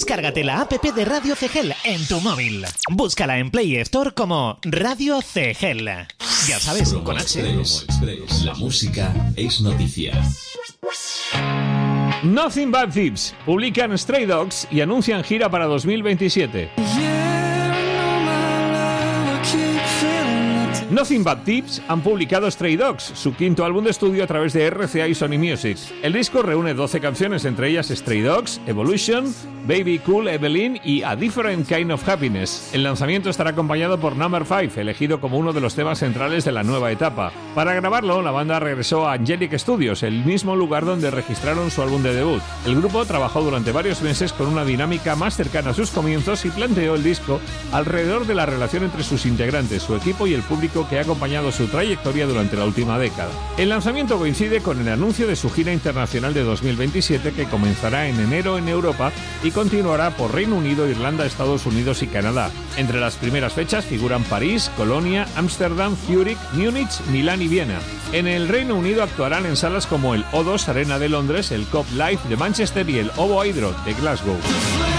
Descárgate la app de Radio CGEL en tu móvil. Búscala en Play Store como Radio CGEL. Ya sabes, Promo con H. Express. La música es noticia. Nothing But Thieves publican Stray Dogs y anuncian gira para 2027. Nothing But Thieves han publicado Stray Dogs, su quinto álbum de estudio a través de RCA y Sony Music. El disco reúne 12 canciones, entre ellas Stray Dogs, Evolution, Baby Cool Evelyn y A Different Kind of Happiness. El lanzamiento estará acompañado por Number 5, elegido como uno de los temas centrales de la nueva etapa. Para grabarlo, la banda regresó a Angelic Studios, el mismo lugar donde registraron su álbum de debut. El grupo trabajó durante varios meses con una dinámica más cercana a sus comienzos y planteó el disco alrededor de la relación entre sus integrantes, su equipo y el público que ha acompañado su trayectoria durante la última década. El lanzamiento coincide con el anuncio de su gira internacional de 2027, que comenzará en enero en Europa y continuará por Reino Unido, Irlanda, Estados Unidos y Canadá. Entre las primeras fechas figuran París, Colonia, Ámsterdam, Zúrich, Múnich, Milán y Viena. En el Reino Unido actuarán en salas como el O2 Arena de Londres, el COP Live de Manchester y el OVO Hydro de Glasgow.